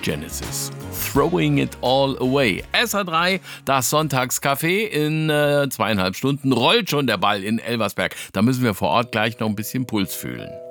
Genesis. Throwing it all away. SR3, das Sonntagscafé. In 2,5 Stunden rollt schon der Ball in Elversberg. Da müssen wir vor Ort gleich noch ein bisschen Puls fühlen.